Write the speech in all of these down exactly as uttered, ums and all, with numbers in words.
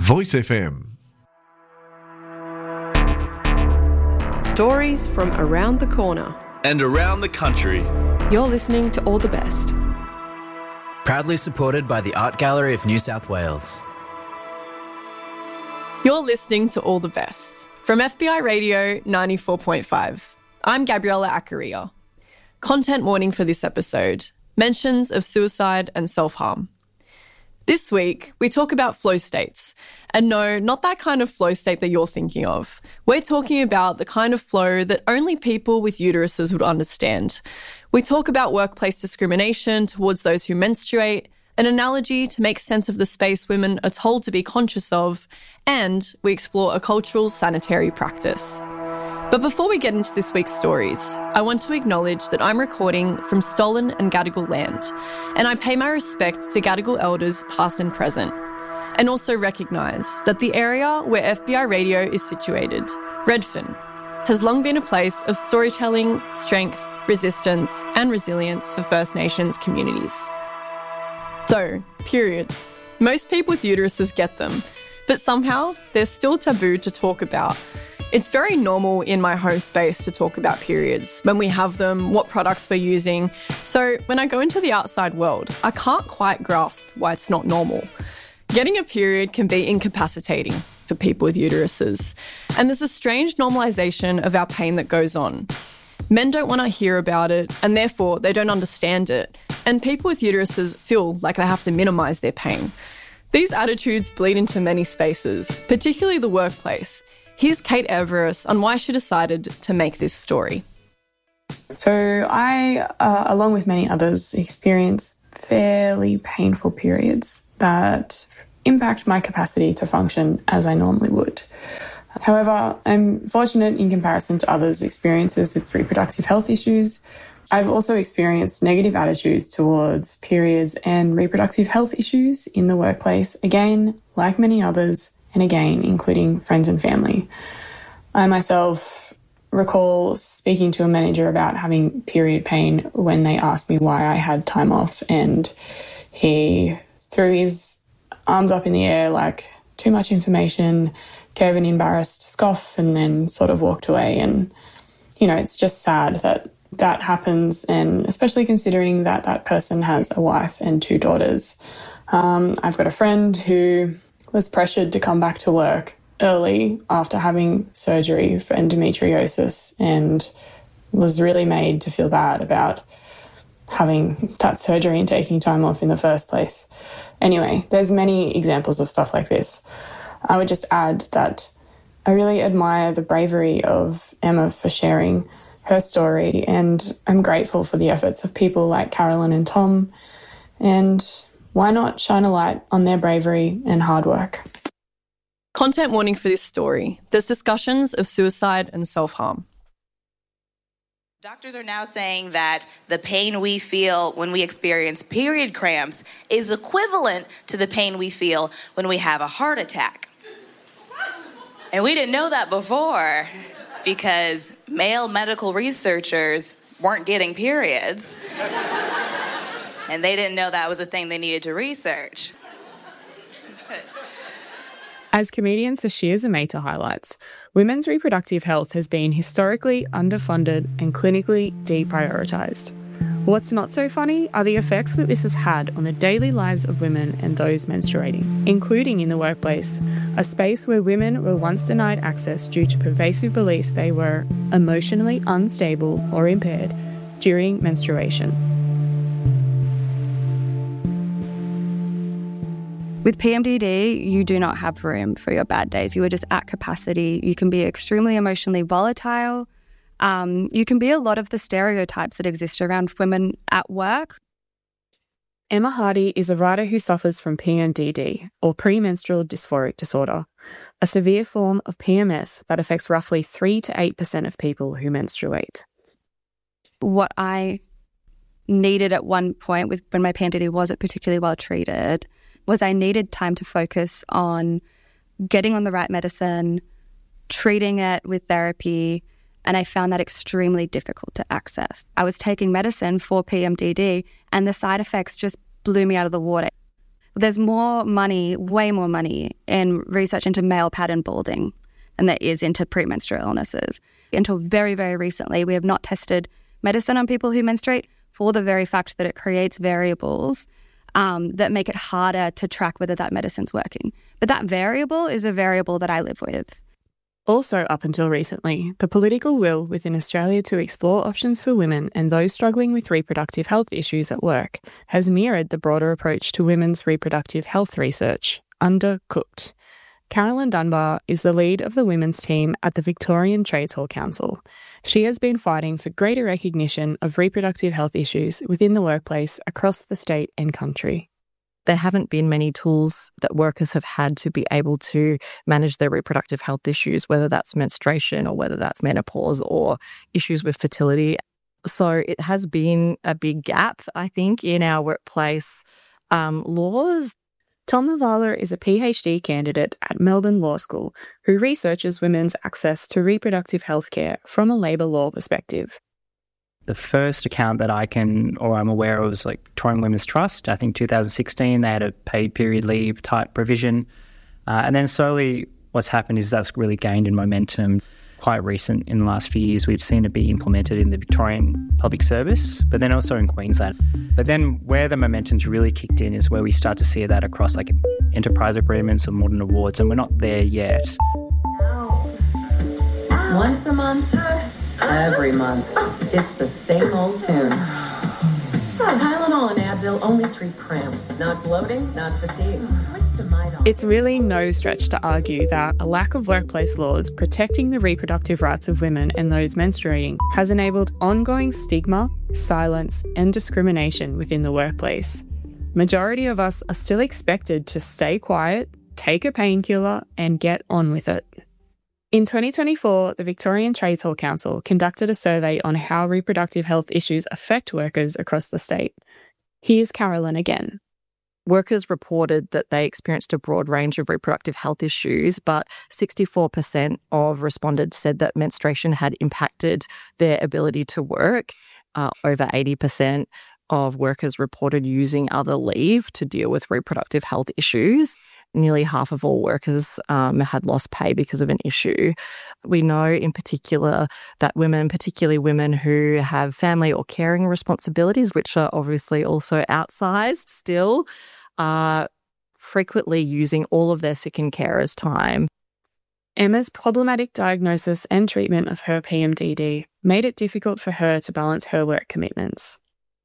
Voice F M. Stories from around the corner and around the country. You're listening to All the Best. Proudly supported by the Art Gallery of New South Wales. You're listening to All the Best from F B I Radio ninety-four point five. I'm Gabriella Accaria. Content warning for this episode: mentions of suicide and self-harm. This week, we talk about flow states. And no, not that kind of flow state that you're thinking of. We're talking about the kind of flow that only people with uteruses would understand. We talk about workplace discrimination towards those who menstruate, an analogy to make sense of the space women are told to be conscious of, and we explore a cultural sanitary practice. But before we get into this week's stories, I want to acknowledge that I'm recording from stolen and Gadigal land, and I pay my respect to Gadigal elders past and present, and also recognise that the area where F B I Radio is situated, Redfern, has long been a place of storytelling, strength, resistance and resilience for First Nations communities. So, periods. Most people with uteruses get them, but somehow they're still taboo to talk about. It's very normal in my home space to talk about periods, when we have them, what products we're using. So when I go into the outside world, I can't quite grasp why it's not normal. Getting a period can be incapacitating for people with uteruses, and there's a strange normalisation of our pain that goes on. Men don't want to hear about it, and therefore they don't understand it, and people with uteruses feel like they have to minimise their pain. These attitudes bleed into many spaces, particularly the workplace. Here's Kate Everest on why she decided to make this story. So I, uh, along with many others, experience fairly painful periods that impact my capacity to function as I normally would. However, I'm fortunate in comparison to others' experiences with reproductive health issues. I've also experienced negative attitudes towards periods and reproductive health issues in the workplace, again, like many others, and again, including friends and family. I myself recall speaking to a manager about having period pain when they asked me why I had time off, and he threw his arms up in the air like, too much information, gave an embarrassed scoff, and then sort of walked away. And, you know, it's just sad that that happens, and especially considering that that person has a wife and two daughters. Um, I've got a friend who was pressured to come back to work early after having surgery for endometriosis and was really made to feel bad about having that surgery and taking time off in the first place. Anyway, there's many examples of stuff like this. I would just add that I really admire the bravery of Emma for sharing her story, and I'm grateful for the efforts of people like Carolyn and Tom, and why not shine a light on their bravery and hard work? Content warning for this story. There's discussions of suicide and self-harm. Doctors are now saying that the pain we feel when we experience period cramps is equivalent to the pain we feel when we have a heart attack. And we didn't know that before because male medical researchers weren't getting periods. And they didn't know that was a thing they needed to research. As comedian Sashia Zamata highlights, women's reproductive health has been historically underfunded and clinically deprioritised. What's not so funny are the effects that this has had on the daily lives of women and those menstruating, including in the workplace, a space where women were once denied access due to pervasive beliefs they were emotionally unstable or impaired during menstruation. With P M D D, you do not have room for your bad days. You are just at capacity. You can be extremely emotionally volatile. Um, you can be a lot of the stereotypes that exist around women at work. Emma Hardy is a writer who suffers from P M D D, or premenstrual dysphoric disorder, a severe form of P M S that affects roughly three to eight percent of people who menstruate. What I needed at one point with when my P M D D wasn't particularly well treated was I needed time to focus on getting on the right medicine, treating it with therapy, and I found that extremely difficult to access. I was taking medicine for P M D D and the side effects just blew me out of the water. There's more money, way more money in research into male pattern balding than there is into premenstrual illnesses. Until very, very recently, we have not tested medicine on people who menstruate for the very fact that it creates variables um, that make it harder to track whether that medicine's working. But that variable is a variable that I live with. Also, up until recently, the political will within Australia to explore options for women and those struggling with reproductive health issues at work has mirrored the broader approach to women's reproductive health research, undercooked. Carolyn Dunbar is the lead of the women's team at the Victorian Trades Hall Council. She has been fighting for greater recognition of reproductive health issues within the workplace across the state and country. There haven't been many tools that workers have had to be able to manage their reproductive health issues, whether that's menstruation or whether that's menopause or issues with fertility. So it has been a big gap, I think, in our workplace um, laws. Tom Lavala is a PhD candidate at Melbourne Law School who researches women's access to reproductive health care from a labour law perspective. The first account that I can, or I'm aware of, was like Victorian Women's Trust. I think two thousand sixteen, they had a paid period leave type provision. Uh, and then slowly what's happened is that's really gained in momentum. Quite recent in the last few years, we've seen it be implemented in the Victorian Public Service, but then also in Queensland. But then where the momentum's really kicked in is where we start to see that across like enterprise agreements or modern awards, and we're not there yet. Once a month, every month, it's the same old tune. Tylenol and Advil only treat cramps, not bloating, not fatigue. It's really no stretch to argue that a lack of workplace laws protecting the reproductive rights of women and those menstruating has enabled ongoing stigma, silence, and discrimination within the workplace. Majority of us are still expected to stay quiet, take a painkiller, and get on with it. In twenty twenty-four, the Victorian Trades Hall Council conducted a survey on how reproductive health issues affect workers across the state. Here's Carolyn again. Workers reported that they experienced a broad range of reproductive health issues, but sixty-four percent of respondents said that menstruation had impacted their ability to work. Uh, over eighty percent of workers reported using other leave to deal with reproductive health issues. Nearly half of all workers um, had lost pay because of an issue. We know in particular that women, particularly women who have family or caring responsibilities, which are obviously also outsized still, are frequently using all of their sick and carers' time. Emma's problematic diagnosis and treatment of her P M D D made it difficult for her to balance her work commitments.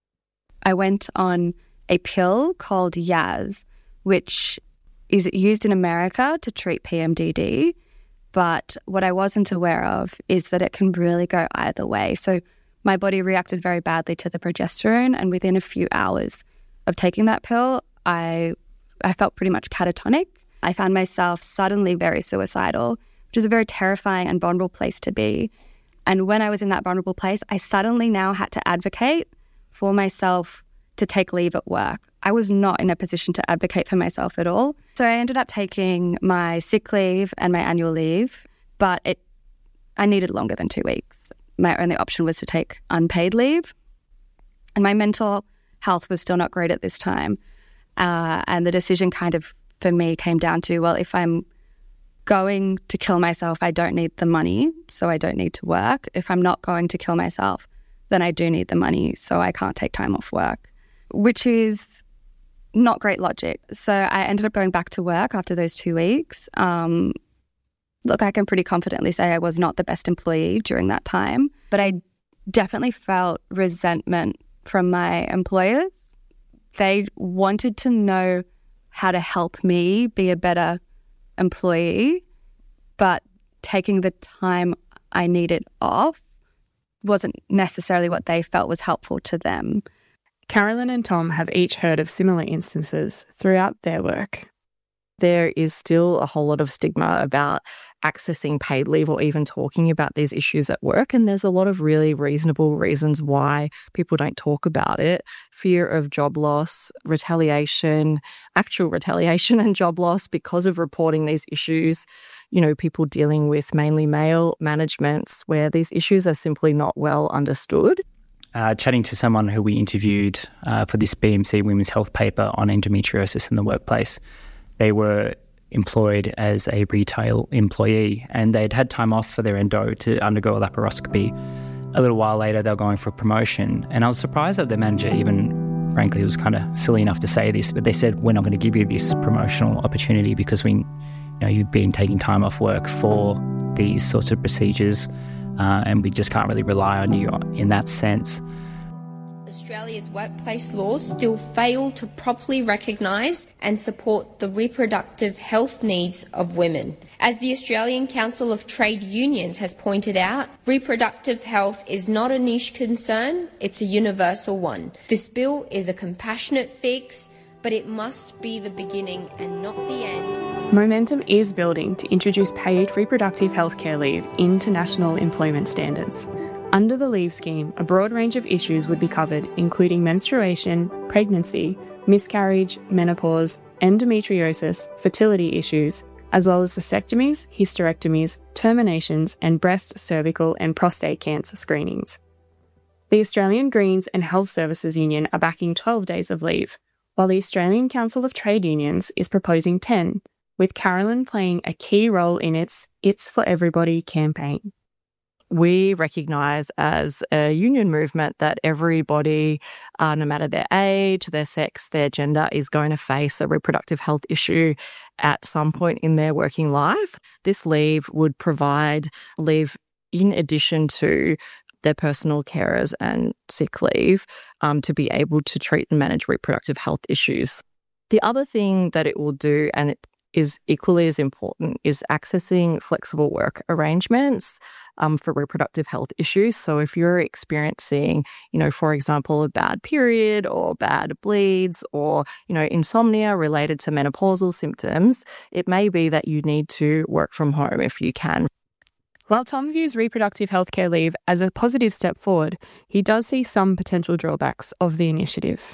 I went on a pill called Yaz, which is used in America to treat P M D D, but what I wasn't aware of is that it can really go either way. So my body reacted very badly to the progesterone, and within a few hours of taking that pill, I I felt pretty much catatonic. I found myself suddenly very suicidal, which is a very terrifying and vulnerable place to be. And when I was in that vulnerable place, I suddenly now had to advocate for myself to take leave at work. I was not in a position to advocate for myself at all. So I ended up taking my sick leave and my annual leave, but it I needed longer than two weeks. My only option was to take unpaid leave. And my mental health was still not great at this time. Uh, and the decision kind of, for me, came down to, well, if I'm going to kill myself, I don't need the money, so I don't need to work. If I'm not going to kill myself, then I do need the money, so I can't take time off work, which is not great logic. So I ended up going back to work after those two weeks. Um, look, I can pretty confidently say I was not the best employee during that time, but I definitely felt resentment from my employers. They wanted to know how to help me be a better employee, but taking the time I needed off wasn't necessarily what they felt was helpful to them. Carolyn and Tom have each heard of similar instances throughout their work. There is still a whole lot of stigma about accessing paid leave or even talking about these issues at work. And there's a lot of really reasonable reasons why people don't talk about it. Fear of job loss, retaliation, actual retaliation and job loss because of reporting these issues. You know, people dealing with mainly male managements where these issues are simply not well understood. uh, chatting to someone who we interviewed uh, for this B M C Women's Health paper on endometriosis in the workplace. They were employed as a retail employee and they'd had time off for their endo to undergo a laparoscopy. A little while later, they were going for a promotion. And I was surprised that the manager even, frankly, was kind of silly enough to say this, but they said, we're not going to give you this promotional opportunity because we, you know, you've been taking time off work for these sorts of procedures uh, and we just can't really rely on you in that sense. Australia's workplace laws still fail to properly recognise and support the reproductive health needs of women. As the Australian Council of Trade Unions has pointed out, reproductive health is not a niche concern, it's a universal one. This bill is a compassionate fix, but it must be the beginning and not the end. Momentum is building to introduce paid reproductive healthcare leave into national employment standards. Under the leave scheme, a broad range of issues would be covered, including menstruation, pregnancy, miscarriage, menopause, endometriosis, fertility issues, as well as vasectomies, hysterectomies, terminations, and breast, cervical, and prostate cancer screenings. The Australian Greens and Health Services Union are backing twelve days of leave, while the Australian Council of Trade Unions is proposing ten, with Carolyn playing a key role in its It's for Everybody campaign. We recognise as a union movement that everybody, uh, no matter their age, their sex, their gender, is going to face a reproductive health issue at some point in their working life. This leave would provide leave in addition to their personal carers and sick leave um, to be able to treat and manage reproductive health issues. The other thing that it will do, and it is equally as important, is accessing flexible work arrangements um, for reproductive health issues. So if you're experiencing, you know, for example, a bad period or bad bleeds or, you know, insomnia related to menopausal symptoms, it may be that you need to work from home if you can. While Tom views reproductive healthcare leave as a positive step forward, he does see some potential drawbacks of the initiative.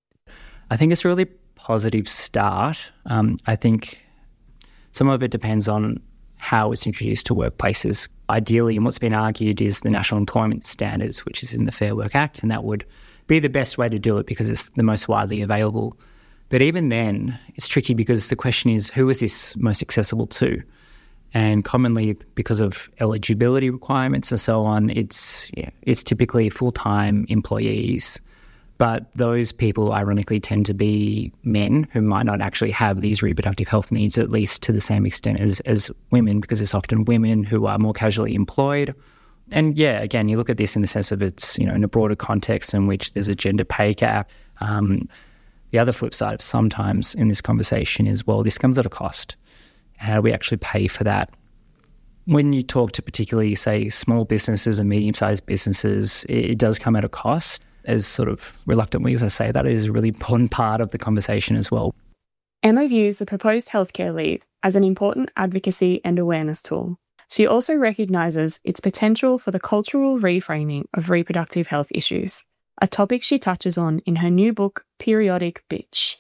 I think it's a really positive start. Um, I think some of it depends on how it's introduced to workplaces. Ideally, and what's been argued is the National Employment Standards, which is in the Fair Work Act, and that would be the best way to do it because it's the most widely available. But even then, it's tricky because the question is, who is this most accessible to? And commonly, because of eligibility requirements and so on, it's yeah, it's typically full-time employees. But those people, ironically, tend to be men who might not actually have these reproductive health needs, at least to the same extent as, as women, because it's often women who are more casually employed. And yeah, again, you look at this in the sense of it's, you know, in a broader context in which there's a gender pay gap. Um, the other flip side of sometimes in this conversation is, well, this comes at a cost. How do we actually pay for that? When you talk to particularly, say, small businesses and medium-sized businesses, it, it does come at a cost. As sort of reluctantly as I say that, it is a really important part of the conversation as well. Emma views the proposed healthcare leave as an important advocacy and awareness tool. She also recognises its potential for the cultural reframing of reproductive health issues, a topic she touches on in her new book, Periodic Bitch.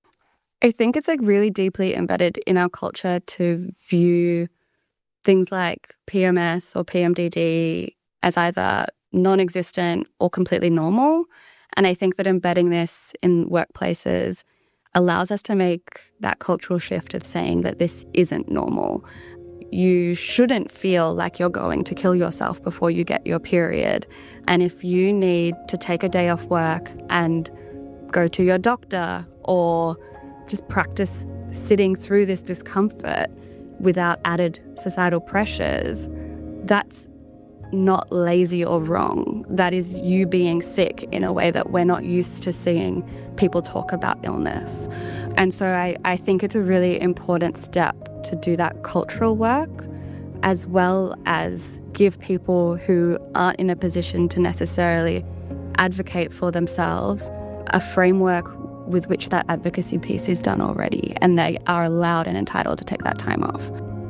I think it's like really deeply embedded in our culture to view things like P M S or P M D D as either non-existent or completely normal. And I think that embedding this in workplaces allows us to make that cultural shift of saying that this isn't normal. You shouldn't feel like you're going to kill yourself before you get your period. And if you need to take a day off work and go to your doctor or just practice sitting through this discomfort without added societal pressures, that's not lazy or wrong. That is you being sick in a way that we're not used to seeing people talk about illness. And so I, I think it's a really important step to do that cultural work, as well as give people who aren't in a position to necessarily advocate for themselves a framework with which that advocacy piece is done already, and they are allowed and entitled to take that time off.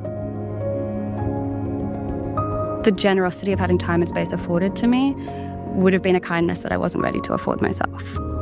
The generosity of having time and space afforded to me would have been a kindness that I wasn't ready to afford myself.